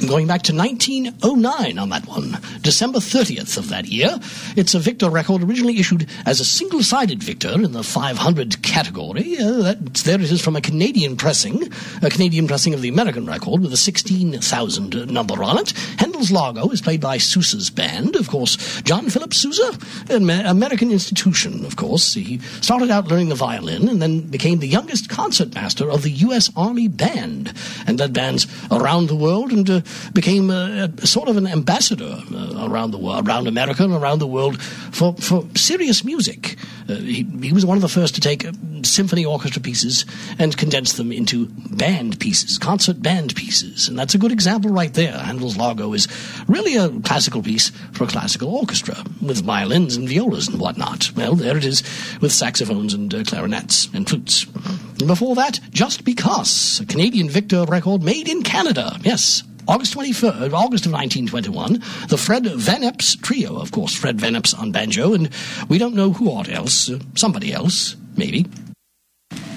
going back to 1909 on that one, December 30th of that year. It's a Victor record originally issued as a single-sided Victor in the 500 category. There it is from a Canadian pressing of the American record with a 16,000 number on it. Handel's Largo is played by Sousa's band, of course. John Philip Sousa, an American institution, of course. He started out learning the violin and then became the youngest concertmaster of the U.S. Army Band and led bands around the world and became sort of an ambassador around the world, around America and around the world for serious music. He was one of the first to take symphony orchestra pieces and condense them into band pieces, concert band pieces. And that's a good example right there. Handel's Largo is really a classical piece for a classical orchestra with violins and violas and whatnot. Well, there it is with saxophones and clarinets and flutes. And before that, Just Because, a Canadian Victor record made in Canada. Yes, August of 1921, the Fred Van Epps Trio, of course, Fred Van Epps on banjo, and we don't know who else, somebody else, maybe.